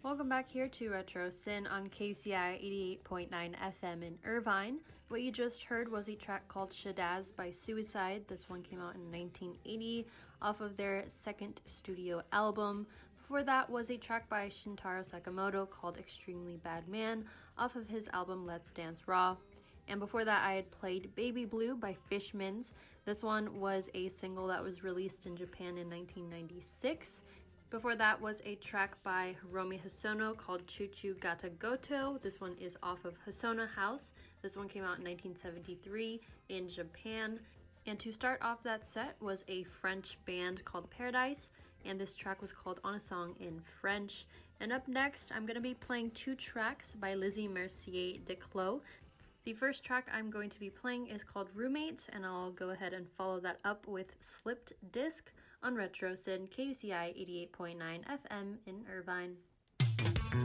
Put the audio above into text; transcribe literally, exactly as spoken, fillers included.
Welcome back here to Retro Sin on K C I eighty-eight point nine F M in Irvine. What you just heard was a track called Shadaz by Suicide. This one came out in nineteen eighty off of their second studio album. Before that was a track by Shintaro Sakamoto called Extremely Bad Man off of his album Let's Dance Raw. And before that, I had played Baby Blue by Fishmans. This one was a single that was released in Japan in nineteen ninety-six. Before that was a track by Hiromi Hosono called Choo Choo Gata Goto. This one is off of Hosono House. This one came out in nineteen seventy-three in Japan. And to start off that set was a French band called Paradise, and this track was called On a Song in French. And up next, I'm going to be playing two tracks by Lizzie Mercier Declos. The first track I'm going to be playing is called Roommates, and I'll go ahead and follow that up with Slipped Disc on Retro Sin, K U C I eighty-eight point nine F M in Irvine.